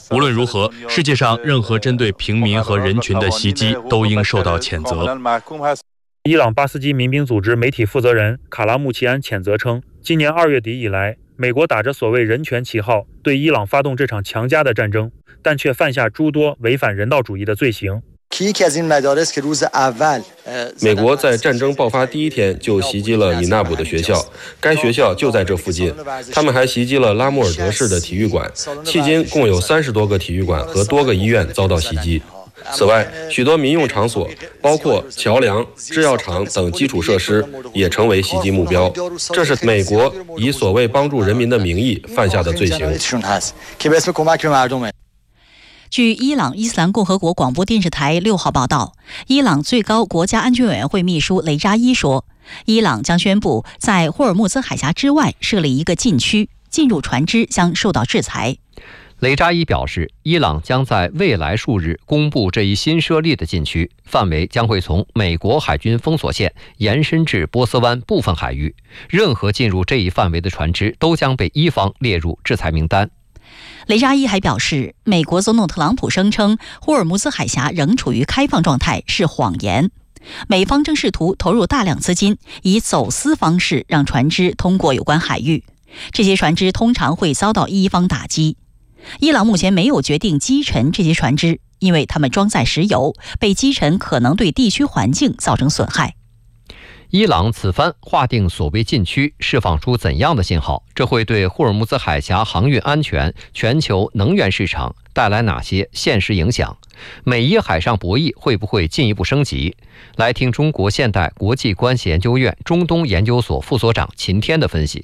无论如何，世界上任何针对平民和人群的袭击都应受到谴责。 伊朗巴斯基民兵组织媒体负责人卡拉穆齐安谴责称，今年2月底以来，美国打着所谓人权旗号对伊朗发动这场强加的战争，但却犯下诸多违反人道主义的罪行。 美国在战争爆发第一天就袭击了米纳卜的学校，该学校就在这附近。他们还袭击了拉穆尔德市的体育馆，迄今共有30多个体育馆和多个医院遭到袭击。此外，许多民用场所，包括桥梁、制药厂等基础设施，也成为袭击目标。这是美国以所谓帮助人民的名义犯下的罪行。 据伊朗伊斯兰共和国广播电视台6号报道，伊朗最高国家安全委员会秘书雷扎伊说，伊朗将宣布在霍尔木兹海峡之外设立一个禁区，进入船只将受到制裁。 雷扎伊表示，伊朗将在未来数日公布这一新设立的禁区，范围将会从美国海军封锁线延伸至波斯湾部分海域，任何进入这一范围的船只都将被伊方列入制裁名单。 雷扎伊还表示，美国总统特朗普声称霍尔木兹海峡仍处于开放状态是谎言，美方正试图投入大量资金，以走私方式让船只通过有关海域，这些船只通常会遭到伊方打击。伊朗目前没有决定击沉这些船只，因为它们装载石油，被击沉可能对地区环境造成损害。 伊朗此番划定所谓禁区，释放出怎样的信号？这会对霍尔木兹海峡航运安全、全球能源市场带来哪些现实影响？美伊海上博弈会不会进一步升级？来听中国现代国际关系研究院中东研究所副所长秦天的分析。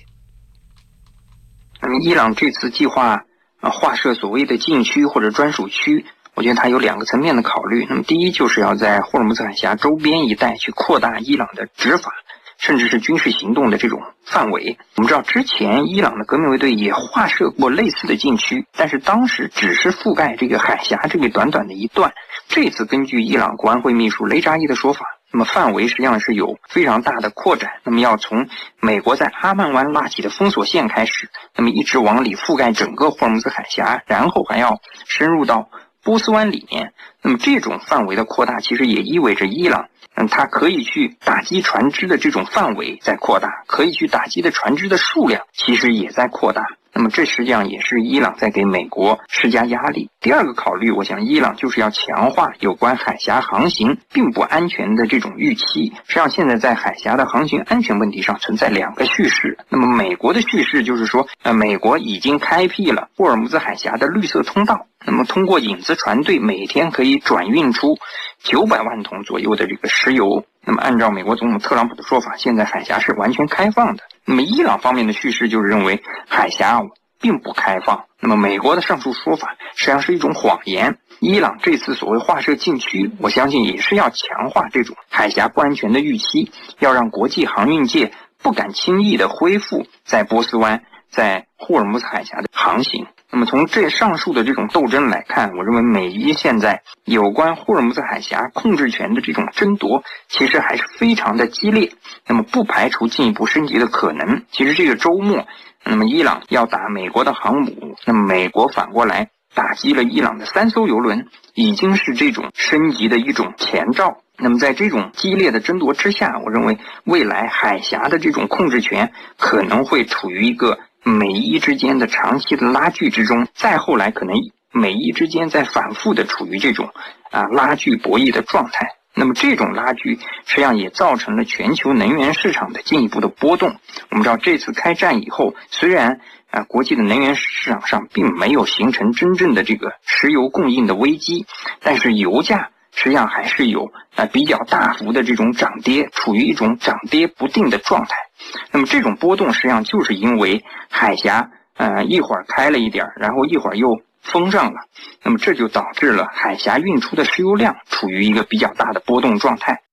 伊朗这次计划划设所谓的禁区或者专属区，我觉得它有2个层面的考虑。那么第一，就是要在霍尔木兹海峡周边一带去扩大伊朗的执法甚至是军事行动的这种范围。我们知道之前伊朗的革命卫队也划设过类似的禁区，但是当时只是覆盖这个海峡这个短短的一段。这次根据伊朗国安会秘书雷扎伊的说法，那么范围实际上是有非常大的扩展，那么要从美国在阿曼湾拉起的封锁线开始，那么一直往里覆盖整个霍尔木兹海峡，然后还要深入到波斯湾里面。那么这种范围的扩大其实也意味着伊朗它可以去打击船只的这种范围在扩大，可以去打击的船只的数量其实也在扩大。那么这实际上也是伊朗在给美国施加压力。第二个考虑，我想伊朗就是要强化有关海峡航行并不安全的这种预期。实际上现在在海峡的航行安全问题上存在2个叙事。那么美国的叙事就是说，美国已经开辟了霍尔木兹海峡的绿色通道，那么通过影子船队每天可以转运出900万桶左右的这个石油。那么按照美国总统特朗普的说法，现在海峡是完全开放的。那么伊朗方面的叙事就是认为海峡并不开放。那么美国的上述说法实际上是一种谎言。伊朗这次所谓划设禁区，我相信也是要强化这种海峡不安全的预期，要让国际航运界不敢轻易的恢复在波斯湾、在霍尔木兹海峡的航行。那么从这上述的这种斗争来看，我认为美伊现在有关霍尔木兹海峡控制权的这种争夺其实还是非常的激烈，那么不排除进一步升级的可能。其实这个周末，那么伊朗要打美国的航母，那么美国反过来打击了伊朗的3艘油轮，已经是这种升级的一种前兆。那么在这种激烈的争夺之下，我认为未来海峡的这种控制权可能会处于一个美伊之间的长期的拉锯之中，再后来可能美伊之间在反复的处于这种拉锯博弈的状态。那么这种拉锯实际上也造成了全球能源市场的进一步的波动。我们知道这次开战以后，虽然国际的能源市场上并没有形成真正的这个石油供应的危机，但是油价实际上还是有比较大幅的这种涨跌，处于一种涨跌不定的状态。那么这种波动实际上就是因为海峡一会儿开了一点，然后一会儿又封上了，那么这就导致了海峡运出的石油量处于一个比较大的波动状态。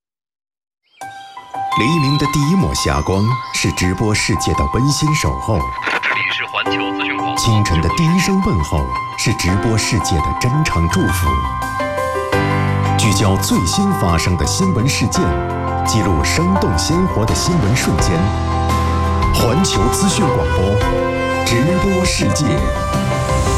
黎明的第一抹霞光是直播世界的温馨守候， 这里是环球资讯广播。 清晨的第一声问候是直播世界的真诚祝福。聚焦最新发生的新闻事件，记录生动鲜活的新闻瞬间。环球资讯广播，直播世界。